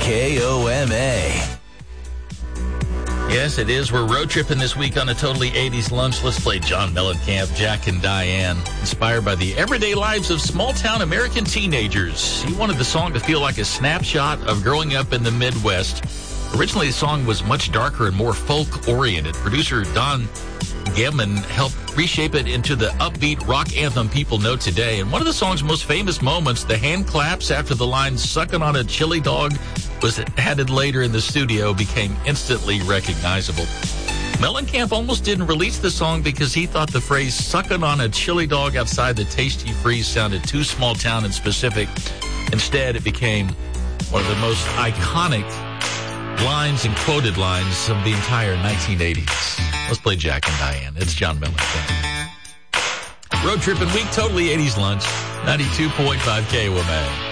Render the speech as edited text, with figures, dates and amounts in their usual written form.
KOMA. Yes, it is. We're road tripping this week on a totally 80s lunch. Let's play John Mellencamp, Jack and Diane. Inspired by the everyday lives of small-town American teenagers. He wanted the song to feel like a snapshot of growing up in the Midwest. Originally, the song was much darker and more folk-oriented. Producer Don Gehman helped reshape it into the upbeat rock anthem people know today. And one of the song's most famous moments, the hand claps after the line "sucking on a chili dog" was added later in the studio, became instantly recognizable. Mellencamp almost didn't release the song because he thought the phrase "sucking on a chili dog outside the Tasty Freeze" sounded too small town and specific. Instead, it became one of the most iconic lines and quoted lines of the entire 1980s. Let's play Jack and Diane. It's John Mellencamp. Road tripping week, totally 80s lunch, 92.5 KOMA.